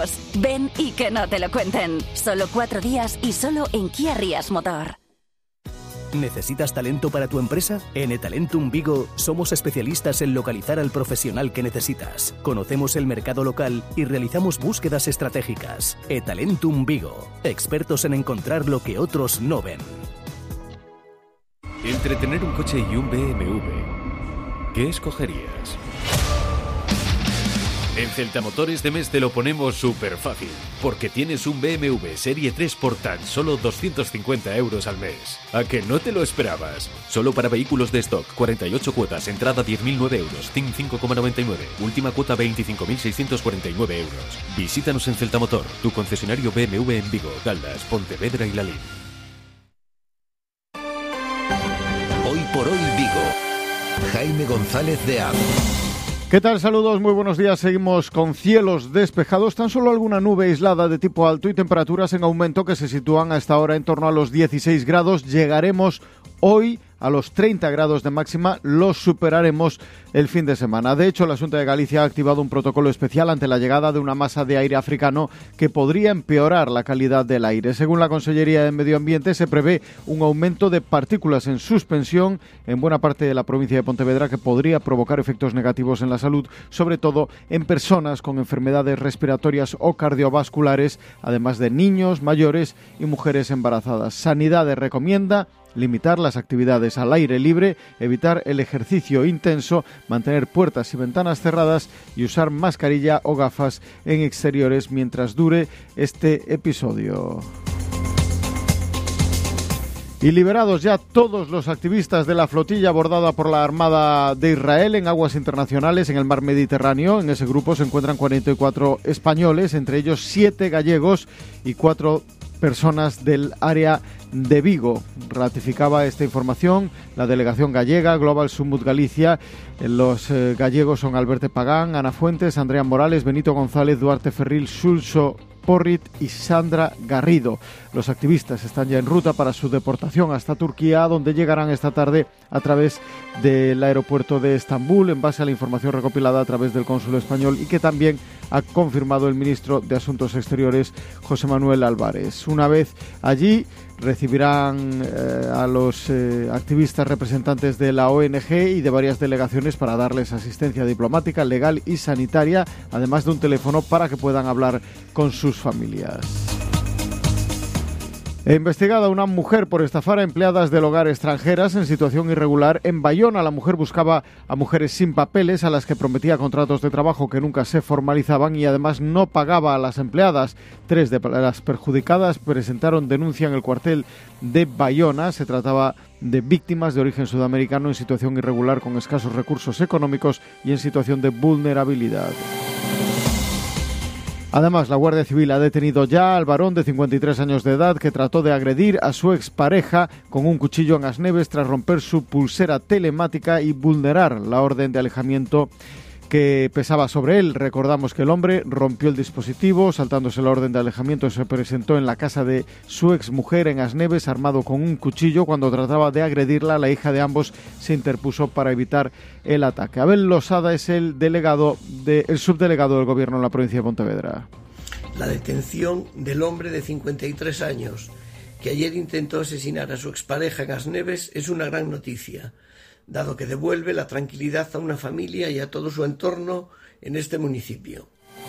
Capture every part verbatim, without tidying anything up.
nuevos. Ven y que no te lo cuenten. Solo cuatro días y solo en Kia Rías Motor. ¿Necesitas talento para tu empresa? En eTalentum Vigo somos especialistas en localizar al profesional que necesitas. Conocemos el mercado local y realizamos búsquedas estratégicas. eTalentum Vigo, expertos en encontrar lo que otros no ven. Entre tener un coche y un B M W, ¿qué escogerías? En Celtamotor este mes te lo ponemos súper fácil, porque tienes un B M W Serie tres por tan solo doscientos cincuenta euros al mes. ¿A que no te lo esperabas? Solo para vehículos de stock, cuarenta y ocho cuotas, entrada diez mil nueve euros, T I N cinco coma noventa y nueve, última cuota veinticinco mil seiscientos cuarenta y nueve euros. Visítanos en Celtamotor, tu concesionario B M W en Vigo, Caldas, Pontevedra y Lalín. Hoy por hoy Vigo. Jaime González de Aro. ¿Qué tal? Saludos, muy buenos días. Seguimos con cielos despejados, tan solo alguna nube aislada de tipo alto y temperaturas en aumento que se sitúan a esta hora en torno a los dieciséis grados. Llegaremos hoy a los treinta grados de máxima, los superaremos el fin de semana. De hecho, la Xunta de Galicia ha activado un protocolo especial ante la llegada de una masa de aire africano que podría empeorar la calidad del aire. Según la Consellería de Medio Ambiente, se prevé un aumento de partículas en suspensión en buena parte de la provincia de Pontevedra que podría provocar efectos negativos en la salud, sobre todo en personas con enfermedades respiratorias o cardiovasculares, además de niños, mayores y mujeres embarazadas. Sanidade recomienda limitar las actividades al aire libre, evitar el ejercicio intenso, mantener puertas y ventanas cerradas y usar mascarilla o gafas en exteriores mientras dure este episodio. Y liberados ya todos los activistas de la flotilla abordada por la Armada de Israel en aguas internacionales en el mar Mediterráneo. En ese grupo se encuentran cuarenta y cuatro españoles, entre ellos siete gallegos y cuatro personas del área de Vigo. Ratificaba esta información la delegación gallega Global Sumut Galicia. Los eh, gallegos son Alberto Pagán, Ana Fuentes, Andrea Morales, Benito González, Duarte Ferril, Xulso Porrit y Sandra Garrido. Los activistas están ya en ruta para su deportación hasta Turquía, donde llegarán esta tarde a través del aeropuerto de Estambul, en base a la información recopilada a través del cónsul español y que también ha confirmado el ministro de Asuntos Exteriores, José Manuel Álvarez. Una vez allí, recibirán eh, a los eh, activistas representantes de la O N Ge y de varias delegaciones para darles asistencia diplomática, legal y sanitaria, además de un teléfono para que puedan hablar con sus familias. Investigada una mujer por estafar a empleadas del hogar extranjeras en situación irregular en Bayona. La mujer buscaba a mujeres sin papeles a las que prometía contratos de trabajo que nunca se formalizaban y además no pagaba a las empleadas. Tres de las perjudicadas presentaron denuncia en el cuartel de Bayona. Se trataba de víctimas de origen sudamericano en situación irregular con escasos recursos económicos y en situación de vulnerabilidad. Además, la Guardia Civil ha detenido ya al varón de cincuenta y tres años de edad que trató de agredir a su expareja con un cuchillo en Asneves tras romper su pulsera telemática y vulnerar la orden de alejamiento que pesaba sobre él. Recordamos que el hombre rompió el dispositivo, saltándose la orden de alejamiento, se presentó en la casa de su exmujer en Asneves armado con un cuchillo. Cuando trataba de agredirla, la hija de ambos se interpuso para evitar el ataque. Abel Losada es el delegado de, el subdelegado del Gobierno en la provincia de Pontevedra. La detención del hombre de cincuenta y tres años que ayer intentó asesinar a su expareja en Asneves es una gran noticia, dado que devuelve la tranquilidad a una familia y a todo su entorno en este municipio.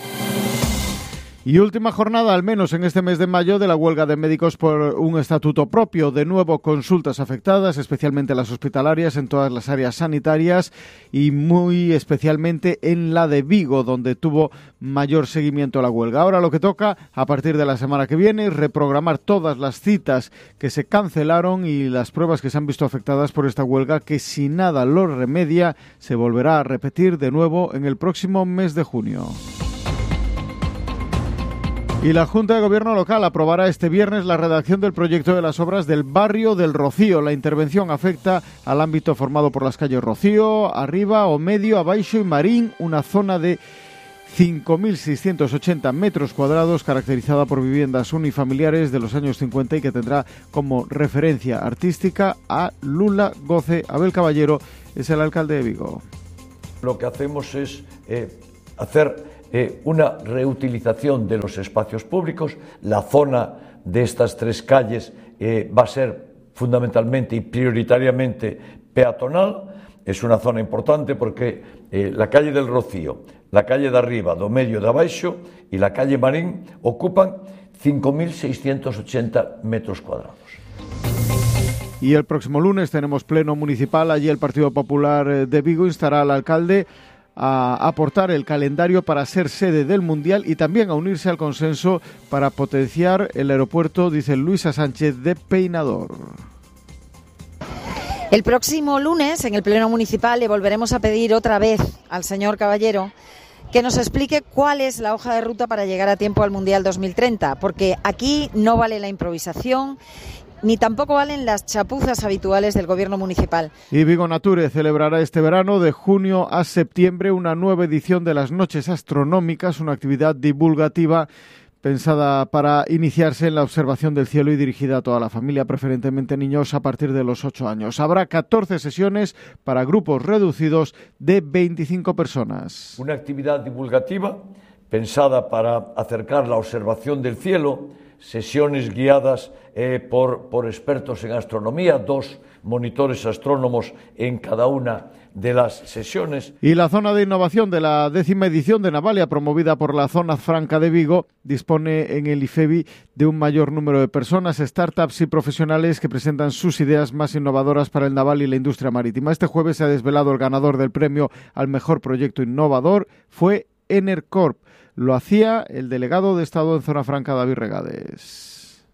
Y última jornada, al menos en este mes de mayo, de la huelga de médicos por un estatuto propio. De nuevo, consultas afectadas, especialmente las hospitalarias, en todas las áreas sanitarias y muy especialmente en la de Vigo, donde tuvo mayor seguimiento a la huelga. Ahora lo que toca, a partir de la semana que viene, es reprogramar todas las citas que se cancelaron y las pruebas que se han visto afectadas por esta huelga, que si nada lo remedia, se volverá a repetir de nuevo en el próximo mes de junio. Y la Junta de Gobierno local aprobará este viernes la redacción del proyecto de las obras del barrio del Rocío. La intervención afecta al ámbito formado por las calles Rocío, Arriba, O Medio, Abaixo y Marín, una zona de cinco mil seiscientos ochenta metros cuadrados caracterizada por viviendas unifamiliares de los años cincuenta y que tendrá como referencia artística a Lula Goce. Abel Caballero es el alcalde de Vigo. Lo que hacemos es eh, hacer eh, una reutilización de los espacios públicos. La zona de estas tres calles eh, va a ser fundamentalmente y prioritariamente peatonal. Es una zona importante porque eh, la calle del Rocío, la calle de arriba, do medio de abaixo y la calle Marín ocupan cinco mil seiscientos ochenta metros cuadrados. Y el próximo lunes tenemos pleno municipal. Allí el Partido Popular de Vigo instará al alcalde a aportar el calendario para ser sede del Mundial y también a unirse al consenso para potenciar el aeropuerto, dice Luisa Sánchez de Peinador. El próximo lunes, en el Pleno Municipal, le volveremos a pedir otra vez al señor Caballero que nos explique cuál es la hoja de ruta para llegar a tiempo al Mundial dos mil treinta, porque aquí no vale la improvisación ni tampoco valen las chapuzas habituales del Gobierno municipal. Y Vigo Nature celebrará este verano, de junio a septiembre, una nueva edición de las Noches Astronómicas, una actividad divulgativa pensada para iniciarse en la observación del cielo y dirigida a toda la familia, preferentemente niños a partir de los ocho años. Habrá catorce sesiones para grupos reducidos de veinticinco personas. Una actividad divulgativa pensada para acercar la observación del cielo, sesiones guiadas eh, por, por expertos en astronomía, dos monitores astrónomos en cada una de las sesiones. Y la zona de innovación de la décima edición de Navalia, promovida por la Zona Franca de Vigo, dispone en el IFEBI de un mayor número de personas, startups y profesionales que presentan sus ideas más innovadoras para el naval y la industria marítima. Este jueves se ha desvelado el ganador del premio al mejor proyecto innovador, fue Enercorp. Lo hacía el delegado de Estado en Zona Franca, David Regades.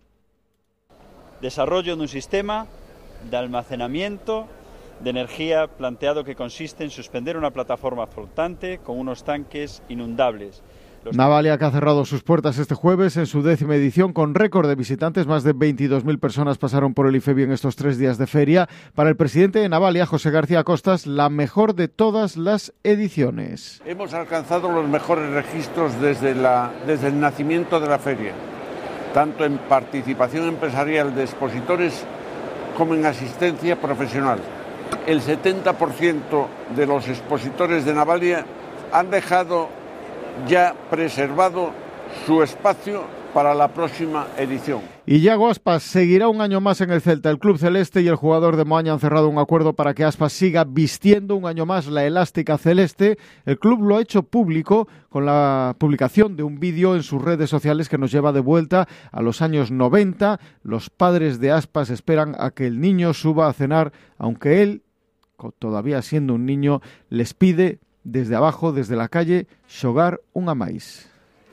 Desarrollo de un sistema de almacenamiento de energía planteado que consiste en suspender una plataforma flotante con unos tanques inundables. Los... Navalia, que ha cerrado sus puertas este jueves en su décima edición con récord de visitantes. Más de veintidós mil personas pasaron por el IFEBI en estos tres días de feria. Para el presidente de Navalia, José García Costas, la mejor de todas las ediciones. Hemos alcanzado los mejores registros desde, la, desde el nacimiento de la feria, tanto en participación empresarial de expositores como en asistencia profesional. El setenta por ciento de los expositores de Navalia han dejado ya preservado su espacio para la próxima edición. Y Yago Aspas seguirá un año más en el Celta. El club celeste y el jugador de Moaña han cerrado un acuerdo para que Aspas siga vistiendo un año más la elástica celeste. El club lo ha hecho público con la publicación de un vídeo en sus redes sociales que nos lleva de vuelta a los años noventa. Los padres de Aspas esperan a que el niño suba a cenar, aunque él, todavía siendo un niño, les pide desde abajo, desde la calle, xogar unha máis.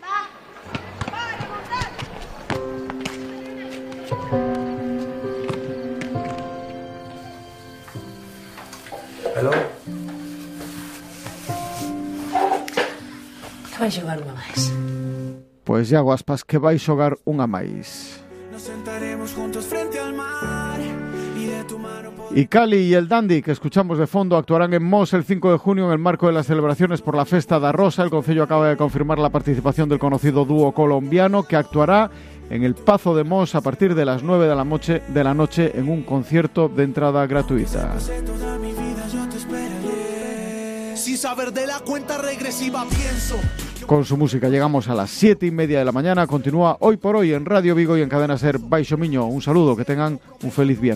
Hello? Que vai xogar unha máis? Pois Iago Aspas, que vai xogar unha máis. Nos sentaremos juntos frente al mar y de tu mano... Y Cali y el Dandy, que escuchamos de fondo, actuarán en Mos el cinco de junio en el marco de las celebraciones por la Festa da Rosa. El Concello acaba de confirmar la participación del conocido dúo colombiano que actuará en el Pazo de Mos a partir de las nueve de la noche, de la noche en un concierto de entrada gratuita. Sin saber de la cuenta regresiva pienso. Con su música llegamos a las siete y media de la mañana. Continúa Hoy por Hoy en Radio Vigo y en Cadena Ser Baixo Miño. Un saludo, que tengan un feliz viernes.